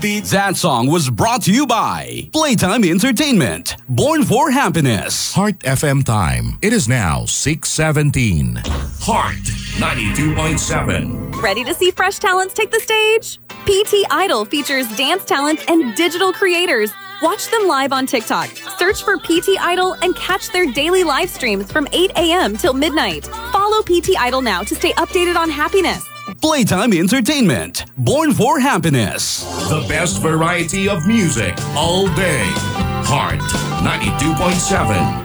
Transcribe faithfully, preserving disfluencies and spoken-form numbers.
beat. That song was brought to you by Playtime Entertainment. Born for happiness. Heart F M time. It is now six seventeen. Heart ninety-two point seven. Ready to see fresh talents take the stage? P T Idol features dance talents and digital creators. Watch them live on TikTok. Search for P T Idol and catch their daily live streams from eight a.m. till midnight. Follow P T Idol now to stay updated on happiness. Playtime Entertainment. Born for happiness. The best variety of music all day. Heart ninety-two point seven.